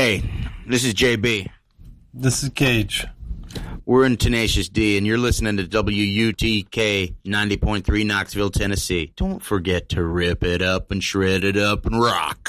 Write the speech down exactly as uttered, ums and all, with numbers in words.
Hey, this is J B. This is Cage. We're in Tenacious D, and you're listening to W U T K ninety point three Knoxville, Tennessee. Don't forget to rip it up and shred it up and rock.